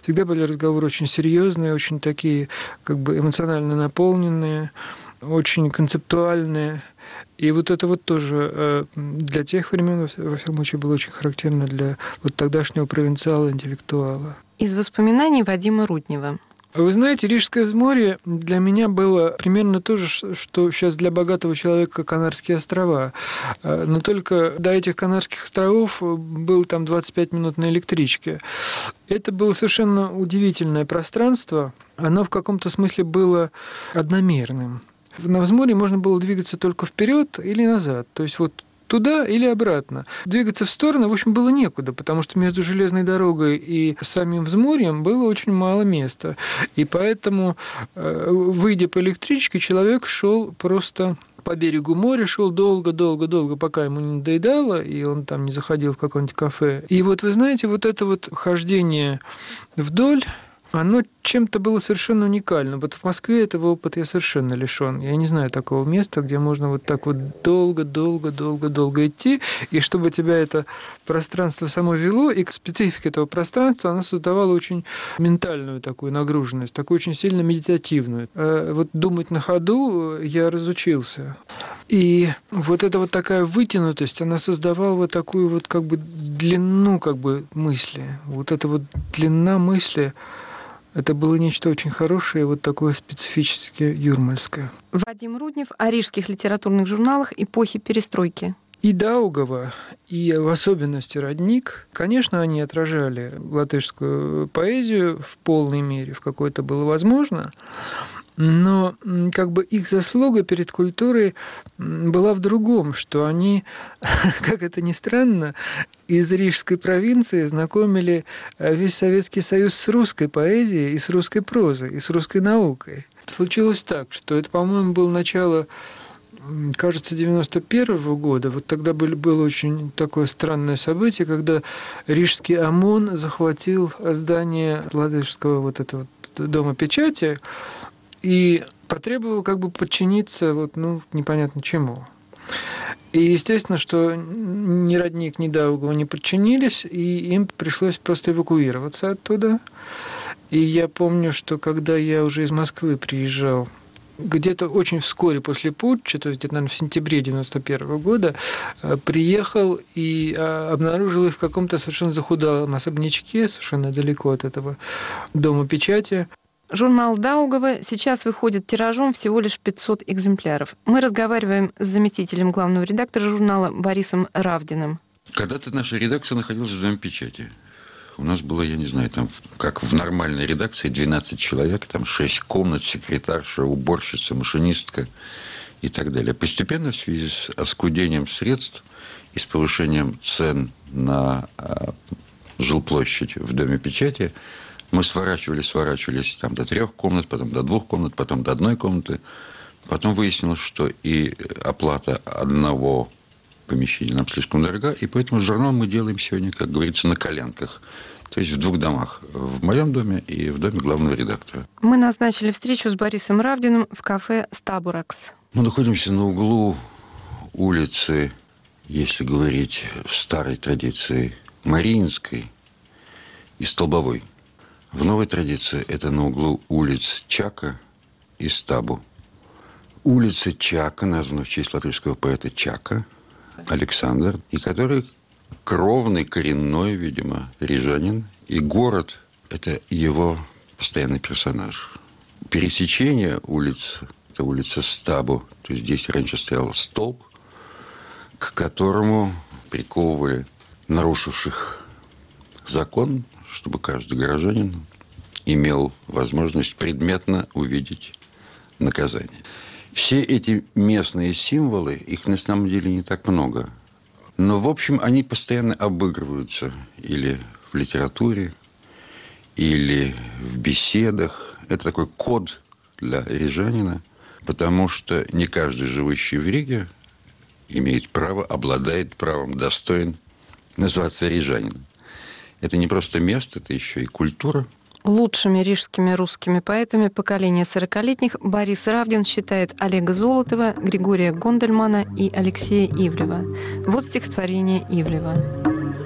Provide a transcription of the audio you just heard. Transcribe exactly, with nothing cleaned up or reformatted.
Всегда были разговоры очень серьезные, очень такие как бы эмоционально наполненные, очень концептуальные. И вот это вот тоже для тех времен, во всяком случае, было очень характерно для вот тогдашнего провинциала-интеллектуала. Из воспоминаний Вадима Руднева. Вы знаете, Рижское взморье для меня было примерно то же, что сейчас для богатого человека Канарские острова. Но только до этих Канарских островов было там двадцать пять минут на электричке. Это было совершенно удивительное пространство. Оно в каком-то смысле было одномерным. На взморье можно было двигаться только вперед или назад. То есть вот туда или обратно. Двигаться в сторону, в общем, было некуда, потому что между железной дорогой и самим взморьем было очень мало места. И поэтому, выйдя по электричке, человек шел просто по берегу моря, шел долго-долго-долго, пока ему не надоедало, и он там не заходил в какое-нибудь кафе. И вот вы знаете, вот это вот хождение вдоль, оно чем-то было совершенно уникально. Вот в Москве этого опыта я совершенно лишен. Я не знаю такого места, где можно вот так вот долго-долго-долго-долго идти, и чтобы тебя это пространство само вело, и специфика этого пространства, она создавала очень ментальную такую нагруженность, такую очень сильно медитативную. А вот думать на ходу я разучился. И вот эта вот такая вытянутость, она создавала вот такую вот как бы длину как бы мысли. Вот эта вот длина мысли, это было нечто очень хорошее, вот такое специфически юрмальское. Вадим Руднев о рижских литературных журналах эпохи перестройки. И Даугава, и в особенности Родник, конечно, они отражали латышскую поэзию в полной мере, в какой-то было возможно, но как бы их заслуга перед культурой была в другом, что они, как это ни странно, из рижской провинции знакомили весь Советский Союз с русской поэзией и с русской прозой, и с русской наукой. Случилось так, что это, по-моему, было начало, кажется, девяносто первого года. Вот тогда было очень такое странное событие, когда рижский ОМОН захватил здание латышского вот этого дома печати и потребовал как бы подчиниться вот, ну, непонятно чему. И естественно, что ни Родник, ни Даугава не подчинились, и им пришлось просто эвакуироваться оттуда. И я помню, что когда я уже из Москвы приезжал, где-то очень вскоре после путча, то есть где-то, наверное, в сентябре девяносто первого года, приехал и обнаружил их в каком-то совершенно захудалом особнячке, совершенно далеко от этого дома печати. Журнал Даугава сейчас выходит тиражом всего лишь пятьсот экземпляров. Мы разговариваем с заместителем главного редактора журнала Борисом Равдиным. Когда-то наша редакция находилась в доме печати. У нас было, я не знаю, там, как в нормальной редакции, двенадцать человек, там шесть комнат, секретарша, уборщица, машинистка и так далее. Постепенно в связи с оскудением средств и с повышением цен на жилплощадь в доме печати мы сворачивались, сворачивались там, до трех комнат, потом до двух комнат, потом до одной комнаты. Потом выяснилось, что и оплата одного помещения нам слишком дорога, и поэтому журнал мы делаем сегодня, как говорится, на коленках. То есть в двух домах. В моем доме и в доме главного редактора. Мы назначили встречу с Борисом Равдиным в кафе «Стабуракс». Мы находимся на углу улицы, если говорить в старой традиции, Мариинской и Столбовой. В новой традиции это на углу улиц Чака и Стабу. Улица Чака названа в честь латышского поэта Чака, Александр, и который кровный, коренной, видимо, рижанин. И город – это его постоянный персонаж. Пересечение улиц – это улица Стабу, то есть здесь раньше стоял столб, к которому приковывали нарушивших закон, чтобы каждый горожанин имел возможность предметно увидеть наказание. Все эти местные символы, их на самом деле не так много. Но, в общем, они постоянно обыгрываются или в литературе, или в беседах. Это такой код для рижанина, потому что не каждый, живущий в Риге, имеет право, обладает правом, достоин называться рижанином. Это не просто место, это еще и культура. Лучшими рижскими русскими поэтами поколения сорокалетних Борис Равдин считает Олега Золотова, Григория Гондельмана и Алексея Ивлева. Вот стихотворение Ивлева.